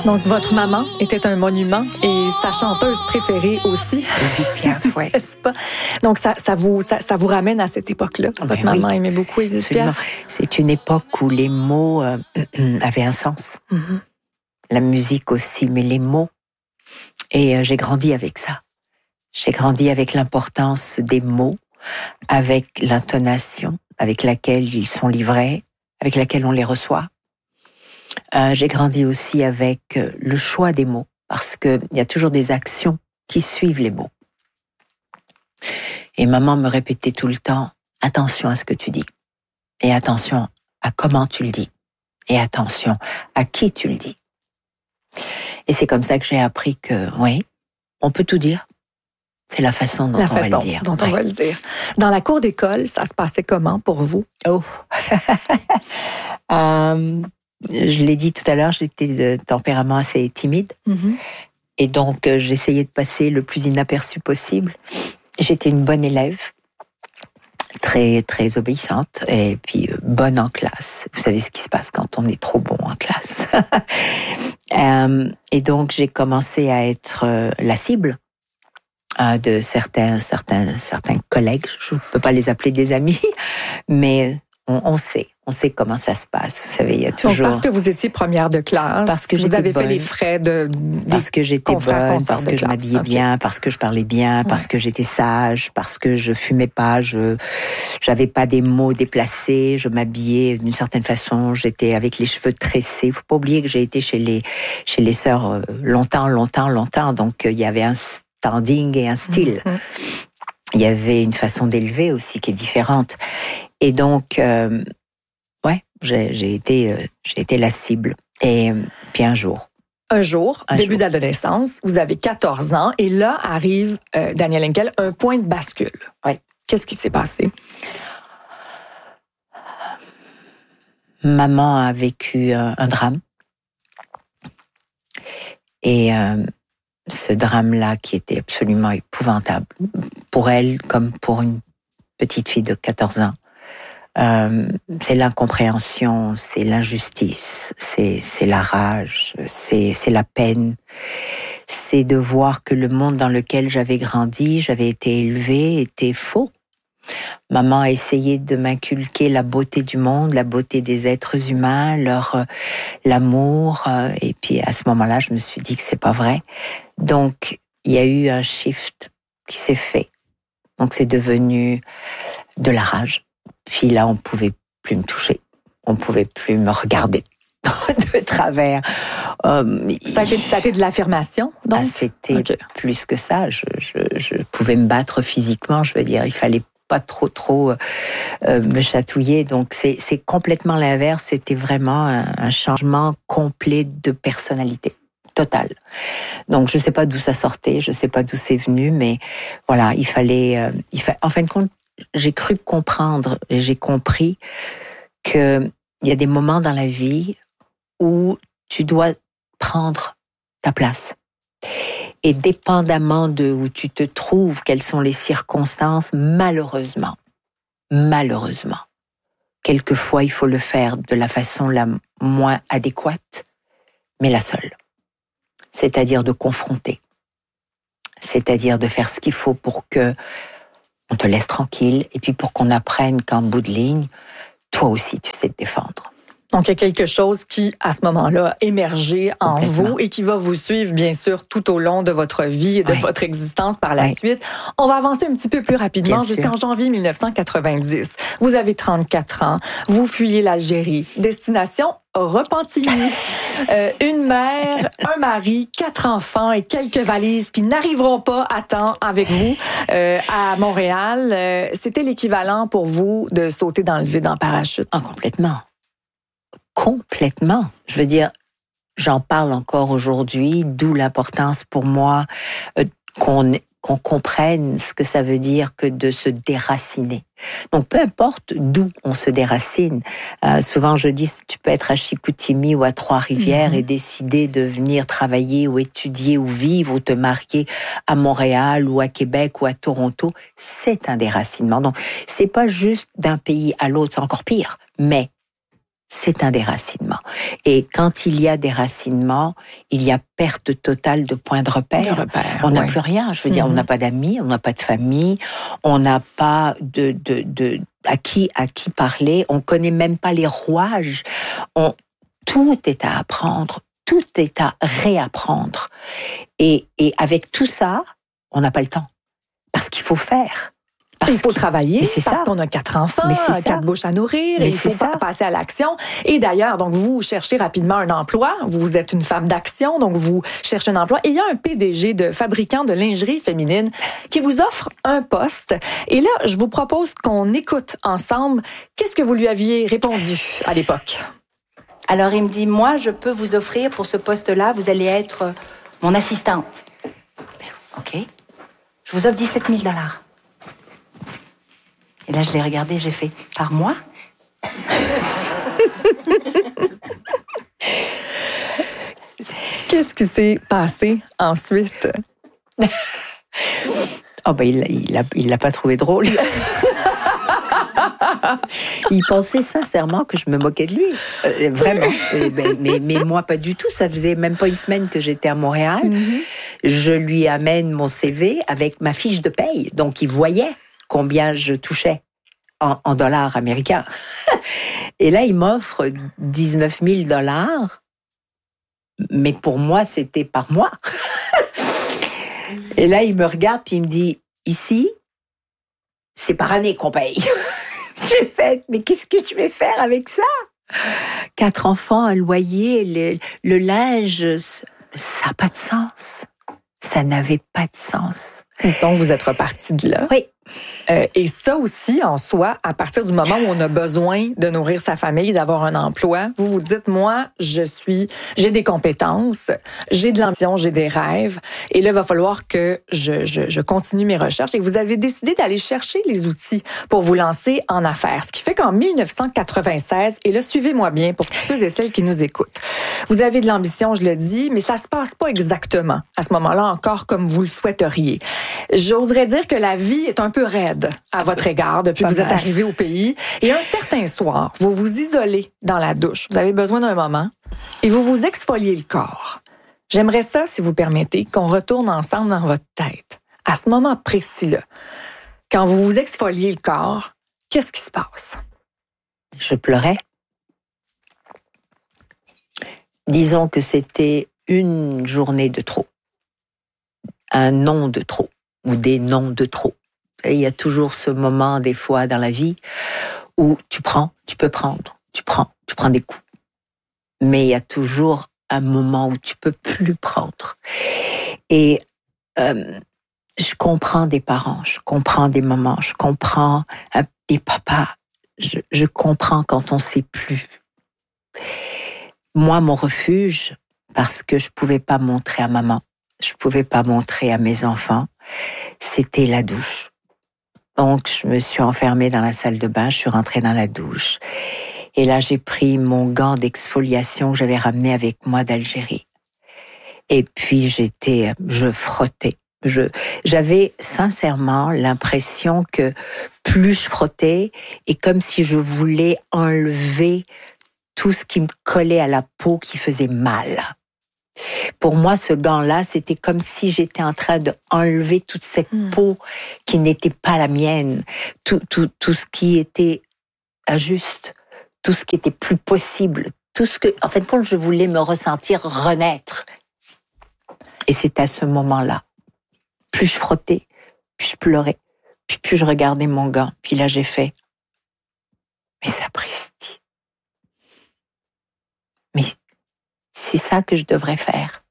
Donc, votre maman était un monument et sa chanteuse préférée aussi. Édith Piaf, oui. N'est-ce pas? Donc, ça vous ramène à cette époque-là. Votre maman aimait beaucoup Édith Piaf. C'est une époque où les mots avaient un sens. Mm-hmm. La musique aussi, mais les mots. Et j'ai grandi avec ça. J'ai grandi avec l'importance des mots, avec l'intonation avec laquelle ils sont livrés, avec laquelle on les reçoit. J'ai grandi aussi avec le choix des mots, parce qu'il y a toujours des actions qui suivent les mots. Et maman me répétait tout le temps, attention à ce que tu dis, et attention à comment tu le dis, et attention à qui tu le dis. Et c'est comme ça que j'ai appris que, oui, on peut tout dire. C'est la façon dont on va le dire. On va le dire. Dans la cour d'école, ça se passait comment pour vous? Oh! Je l'ai dit tout à l'heure, j'étais de tempérament assez timide. Mm-hmm. Et donc, j'essayais de passer le plus inaperçu possible. J'étais une bonne élève, très, très obéissante, et puis bonne en classe. Vous savez ce qui se passe quand on est trop bon en classe. Et donc, j'ai commencé à être la cible de certains collègues. Je ne peux pas les appeler des amis, mais on sait comment ça se passe. Vous savez, il y a toujours... Donc, parce que vous étiez première de classe, parce que vous avez fait les frais parce que j'étais bonne, parce que je m'habillais bien, parce que je parlais bien, parce que j'étais sage, parce que je fumais pas, j'avais pas des mots déplacés, je m'habillais d'une certaine façon, j'étais avec les cheveux tressés. Faut pas oublier que j'ai été chez les sœurs longtemps, donc il y avait un standing et un style. Mm-hmm. Il y avait une façon d'élever aussi qui est différente. Et donc, j'ai été la cible. Et puis un jour, début d'adolescence, vous avez 14 ans, et là arrive, Danielle Henkel, un point de bascule. Oui. Qu'est-ce qui s'est passé? Maman a vécu un drame. Et ce drame-là qui était absolument épouvantable, pour elle comme pour une petite fille de 14 ans, c'est l'incompréhension, c'est l'injustice, c'est la rage, c'est la peine. C'est de voir que le monde dans lequel j'avais grandi, j'avais été élevée, était faux. Maman a essayé de m'inculquer la beauté du monde, la beauté des êtres humains, l'amour. Et puis à ce moment-là, je me suis dit que c'est pas vrai. Donc il y a eu un shift qui s'est fait. Donc c'est devenu de la rage. Puis là, on pouvait plus me toucher, on pouvait plus me regarder de travers. Ça a été de l'affirmation, donc? C'était plus que ça. Je pouvais me battre physiquement, je veux dire, il fallait pas trop me chatouiller. Donc c'est complètement l'inverse. C'était vraiment un changement complet de personnalité. Total. Donc je sais pas d'où ça sortait, je sais pas d'où c'est venu, mais voilà, il fallait en fin de compte, j'ai cru comprendre et j'ai compris que il y a des moments dans la vie où tu dois prendre ta place. Et dépendamment de où tu te trouves, quelles sont les circonstances, malheureusement, quelquefois il faut le faire de la façon la moins adéquate, mais la seule. C'est-à-dire de confronter. C'est-à-dire de faire ce qu'il faut pour que on te laisse tranquille, et puis pour qu'on apprenne qu'en bout de ligne, toi aussi, tu sais te défendre. Donc, il y a quelque chose qui, à ce moment-là, a émergé en vous et qui va vous suivre, bien sûr, tout au long de votre vie et de votre existence par la suite. On va avancer un petit peu plus rapidement jusqu'en janvier 1990. Vous avez 34 ans, vous fuyez l'Algérie. Destination Repentigny. Une mère, un mari, 4 enfants et quelques valises qui n'arriveront pas à temps avec vous à Montréal. C'était l'équivalent pour vous de sauter dans le vide en parachute? Complètement. Je veux dire, j'en parle encore aujourd'hui, d'où l'importance pour moi qu'on comprenne ce que ça veut dire que de se déraciner. Donc, peu importe d'où on se déracine. Souvent, je dis, tu peux être à Chicoutimi ou à Trois-Rivières et décider de venir travailler ou étudier ou vivre ou te marier à Montréal ou à Québec ou à Toronto. C'est un déracinement. Donc, c'est pas juste d'un pays à l'autre, c'est encore pire. Mais c'est un déracinement. Et quand il y a déracinement, il y a perte totale de points de repère. On n'a plus rien. Je veux dire, on n'a pas d'amis, on n'a pas de famille, on n'a pas à qui parler, on connaît même pas les rouages. Tout est à apprendre, tout est à réapprendre. Et avec tout ça, on n'a pas le temps. Parce qu'il faut faire. Il faut travailler parce qu'on a 4 enfants, 4 bouches à nourrir, et il faut passer à l'action. Et d'ailleurs, donc vous cherchez rapidement un emploi, vous êtes une femme d'action, donc vous cherchez un emploi. Et il y a un PDG de fabricant de lingerie féminine qui vous offre un poste. Et là, je vous propose qu'on écoute ensemble. Qu'est-ce que vous lui aviez répondu à l'époque? Alors, il me dit, moi, je peux vous offrir pour ce poste-là, vous allez être mon assistante. OK. Je vous offre 17 000 $. Et là, je l'ai regardé, j'ai fait, par mois? Qu'est-ce qui s'est passé ensuite? Oh ben, il l'a pas trouvé drôle. Il pensait sincèrement que je me moquais de lui. Vraiment. Mais moi, pas du tout. Ça faisait même pas une semaine que j'étais à Montréal. Je lui amène mon CV avec ma fiche de paye. Donc, il voyait combien je touchais en dollars américains. Et là, il m'offre 19 000 $. Mais pour moi, c'était par mois. Et là, il me regarde puis il me dit, ici, c'est par année qu'on paye. J'ai fait, mais qu'est-ce que je vais faire avec ça? 4 enfants, un loyer, le linge, ça n'a pas de sens. Ça n'avait pas de sens. Donc, vous êtes reparti de là. Oui. Et ça aussi, en soi, à partir du moment où on a besoin de nourrir sa famille, d'avoir un emploi, vous vous dites, moi, j'ai des compétences, j'ai de l'ambition, j'ai des rêves, et là, il va falloir que je continue mes recherches. Et vous avez décidé d'aller chercher les outils pour vous lancer en affaires. Ce qui fait qu'en 1996, et là, suivez-moi bien pour tous ceux et celles qui nous écoutent, vous avez de l'ambition, je le dis, mais ça se passe pas exactement à ce moment-là encore comme vous le souhaiteriez. J'oserais dire que la vie est un peu raide à votre égard depuis que vous êtes arrivé au pays. Et un certain soir, vous vous isolez dans la douche. Vous avez besoin d'un moment et vous vous exfoliez le corps. J'aimerais ça, si vous permettez, qu'on retourne ensemble dans votre tête. À ce moment précis-là, quand vous vous exfoliez le corps, qu'est-ce qui se passe? Je pleurais. Disons que c'était une journée de trop. Un nom de trop. Ou des noms de trop. Il y a toujours ce moment, des fois, dans la vie, où tu peux prendre, tu prends des coups. Mais il y a toujours un moment où tu peux plus prendre. Et je comprends des parents, je comprends des mamans, je comprends des papas. Je comprends quand on sait plus. Moi, mon refuge, parce que je pouvais pas montrer à maman, je pouvais pas montrer à mes enfants, c'était la douche. Donc, je me suis enfermée dans la salle de bain, je suis rentrée dans la douche. Et là, j'ai pris mon gant d'exfoliation que j'avais ramené avec moi d'Algérie. Et puis, je frottais. J'avais sincèrement l'impression que plus je frottais, et comme si je voulais enlever tout ce qui me collait à la peau qui faisait mal. Pour moi, ce gant-là, c'était comme si j'étais en train d'enlever toute cette peau qui n'était pas la mienne, tout ce qui était injuste, tout ce qui était plus possible, tout ce que, en fin de compte, je voulais me ressentir renaître. Et c'est à ce moment-là, plus je frottais, plus je pleurais, puis plus je regardais mon gant, puis là j'ai fait, mais sapristi. Mais c'est ça que je devrais faire.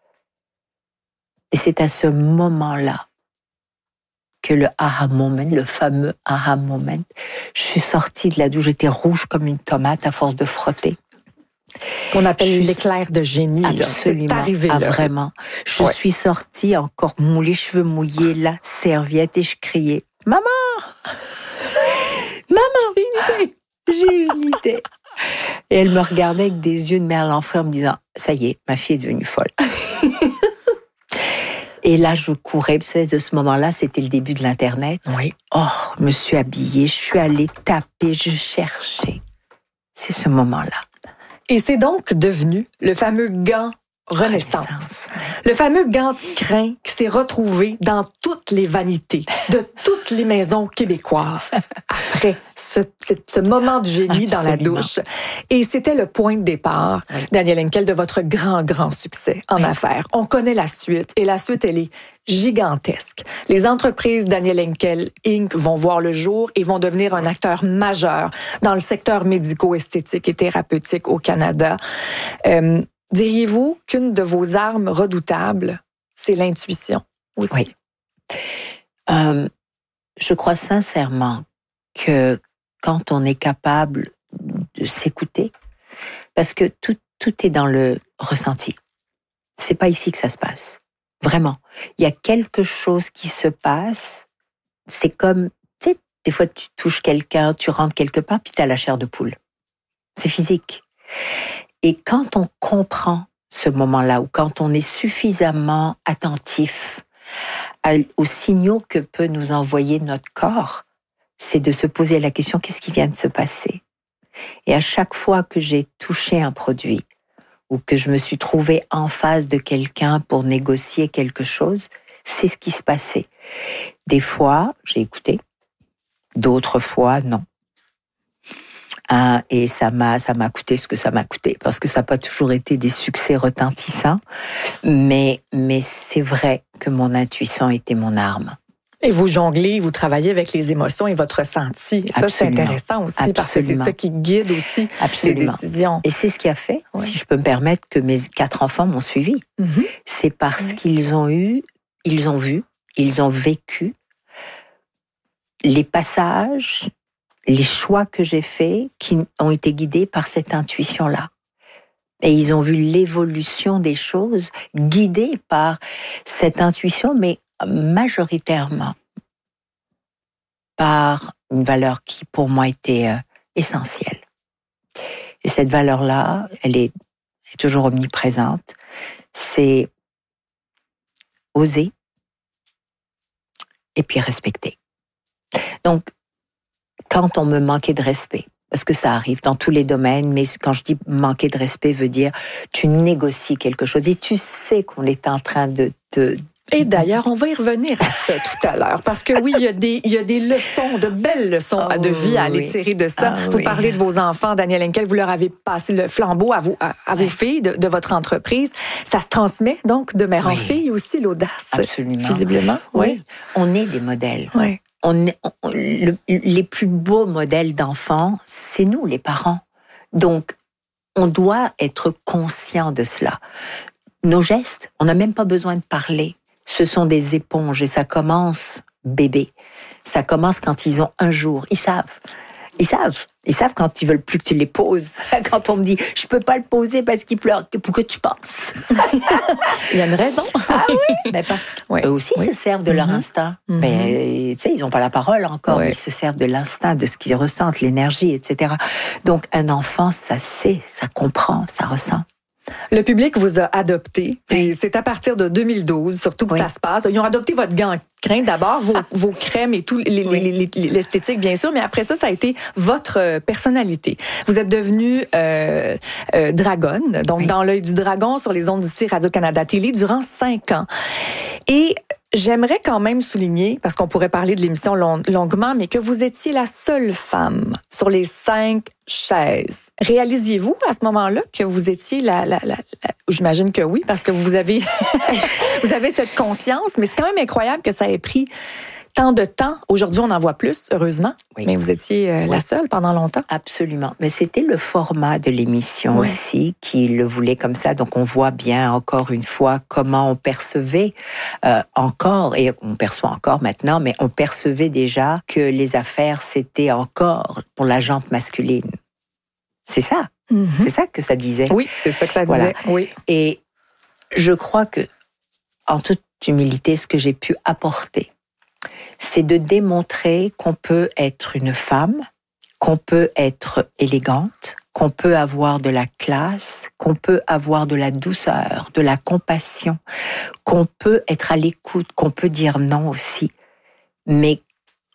Et c'est à ce moment-là que le aha moment, le fameux aha moment, je suis sortie de la douche, j'étais rouge comme une tomate à force de frotter. Ce qu'on appelle l'éclair de génie. Absolument. C'est arrivé là. Vraiment. Je suis sortie encore les cheveux mouillés, la serviette, et je criais « Maman! Maman! J'ai une idée! » Et elle me regardait avec des yeux de mère l'enfant en me disant « Ça y est, ma fille est devenue folle. » Et là, je courais. Vous savez, de ce moment-là, c'était le début de l'Internet. Oui. Oh, je me suis habillée, je suis allée taper, je cherchais. c'est ce moment-là. Et c'est donc devenu le fameux gant Renaissance. Le fameux gant de crin qui s'est retrouvé dans toutes les vanités de toutes les maisons québécoises après ce moment de génie dans la douche. Et c'était le point de départ, Danielle Henkel, de votre grand succès en affaires. On connaît la suite et la suite, elle est gigantesque. Les entreprises Danielle Henkel Inc. vont voir le jour et vont devenir un acteur majeur dans le secteur médico-esthétique et thérapeutique au Canada. Diriez-vous qu'une de vos armes redoutables, c'est l'intuition aussi? Oui. Je crois sincèrement que quand on est capable de s'écouter, parce que tout est dans le ressenti. C'est pas ici que ça se passe. Vraiment. Il y a quelque chose qui se passe. C'est comme, tu sais, des fois tu touches quelqu'un, tu rentres quelque part, puis tu as la chair de poule. C'est physique. Et quand on comprend ce moment-là, ou quand on est suffisamment attentif aux signaux que peut nous envoyer notre corps, c'est de se poser la question, qu'est-ce qui vient de se passer? Et à chaque fois que j'ai touché un produit, ou que je me suis trouvée en face de quelqu'un pour négocier quelque chose, c'est ce qui se passait. Des fois, j'ai écouté, d'autres fois, non. Et ça m'a coûté ce que ça m'a coûté, parce que ça n'a pas toujours été des succès retentissants, mais c'est vrai que mon intuition était mon arme. Et vous jonglez, vous travaillez avec les émotions et votre ressenti. Et ça, c'est intéressant aussi, absolument, parce que c'est ça qui guide aussi les décisions. Et c'est ce qui a fait, si je peux me permettre, que mes 4 enfants m'ont suivi. Mm-hmm. C'est parce qu'ils ont vu, ils ont vécu les passages, les choix que j'ai faits qui ont été guidés par cette intuition-là. Et ils ont vu l'évolution des choses guidées par cette intuition, mais majoritairement par une valeur qui, pour moi, était essentielle. Et cette valeur-là, elle est toujours omniprésente. C'est oser et puis respecter. Donc, quand on me manquait de respect, parce que ça arrive dans tous les domaines, mais quand je dis manquer de respect, veut dire tu négocies quelque chose et tu sais qu'on est en train de te... Et d'ailleurs, on va y revenir à ça tout à l'heure, parce que oui, il y a des leçons, de belles leçons de vie à aller tirer de ça. Vous parlez de vos enfants, Danielle Henkel, vous leur avez passé le flambeau à vos filles de votre entreprise. Ça se transmet donc de mère en fille aussi, l'audace. Absolument. Visiblement. Oui. On est des modèles. Oui. Les plus beaux modèles d'enfants, c'est nous, les parents. Donc, on doit être conscient de cela. Nos gestes, on n'a même pas besoin de parler. Ce sont des éponges et ça commence bébé. Ça commence quand ils ont 1 jour. Ils savent. Ils savent quand ils veulent plus que tu les poses. Quand on me dit, je peux pas le poser parce qu'il pleure, pour que tu penses. Il y a une raison. Ah oui. Ben parce qu'eux aussi se servent de leur instinct. Ben, tu sais, ils ont pas la parole encore, mais ils se servent de l'instinct, de ce qu'ils ressentent, l'énergie, etc. Donc, un enfant, ça sait, ça comprend, ça ressent. Le public vous a adopté et c'est à partir de 2012 surtout que ça se passe. Ils ont adopté votre gant crin d'abord, vos crèmes et tout, l'esthétique bien sûr, mais après ça, ça a été votre personnalité. Vous êtes devenue dragonne, donc dans l'œil du dragon sur les ondes d'ici Radio-Canada Télé durant 5 ans. Et j'aimerais quand même souligner, parce qu'on pourrait parler de l'émission longuement, mais que vous étiez la seule femme sur les 5 chaises. Réalisiez-vous à ce moment-là que vous étiez j'imagine que oui, parce que vous avez cette conscience, mais c'est quand même incroyable que ça ait pris tant de temps. Aujourd'hui, on en voit plus, heureusement, mais vous étiez la seule pendant longtemps. Absolument. Mais c'était le format de l'émission aussi qui le voulait comme ça. Donc, on voit bien, encore une fois, comment on percevait encore, et on perçoit encore maintenant, mais on percevait déjà que les affaires, c'était encore pour la jante masculine. C'est ça. Mm-hmm. C'est ça que ça disait. Oui, c'est ça que ça disait. Oui. Et je crois que, en toute humilité, ce que j'ai pu apporter, c'est de démontrer qu'on peut être une femme, qu'on peut être élégante, qu'on peut avoir de la classe, qu'on peut avoir de la douceur, de la compassion, qu'on peut être à l'écoute, qu'on peut dire non aussi, mais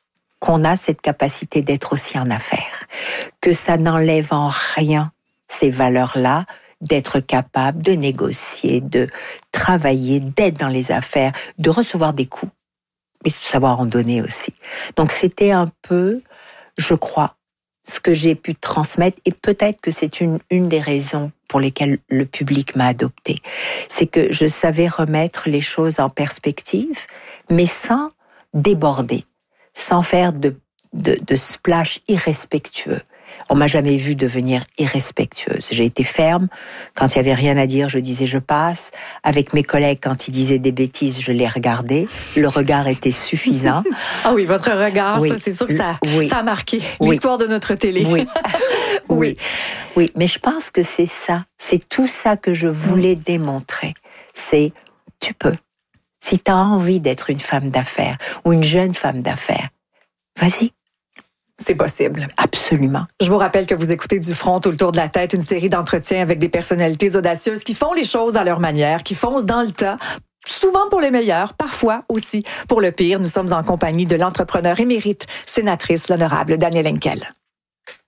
qu'on a cette capacité d'être aussi en affaires, que ça n'enlève en rien ces valeurs-là, d'être capable de négocier, de travailler, d'être dans les affaires, de recevoir des coups, mais de savoir en donner aussi. Donc c'était un peu, je crois, ce que j'ai pu transmettre, et peut-être que c'est une des raisons pour lesquelles le public m'a adoptée. C'est que je savais remettre les choses en perspective, mais sans déborder, sans faire de splash irrespectueux. On m'a jamais vu devenir irrespectueuse. J'ai été ferme. Quand il y avait rien à dire, je disais je passe. Avec mes collègues, quand ils disaient des bêtises, je les regardais. Le regard était suffisant. Ah oui, votre regard, oui. Ça, c'est sûr que ça a marqué l'histoire de notre télé. Oui. Oui. Mais je pense que c'est ça. C'est tout ça que je voulais démontrer. C'est, tu peux. Si tu as envie d'être une femme d'affaires ou une jeune femme d'affaires, vas-y. C'est possible. Absolument. Je vous rappelle que vous écoutez Du front tout le tour de la tête, une série d'entretiens avec des personnalités audacieuses qui font les choses à leur manière, qui foncent dans le tas, souvent pour le meilleur, parfois aussi pour le pire. Nous sommes en compagnie de l'entrepreneur émérite, sénatrice, l'honorable Danielle Henkel.